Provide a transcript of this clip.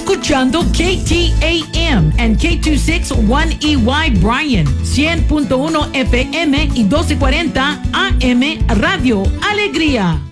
escuchando KTAM and K261EY Bryan, 100.1 FM y 1240 AM Radio Alegría.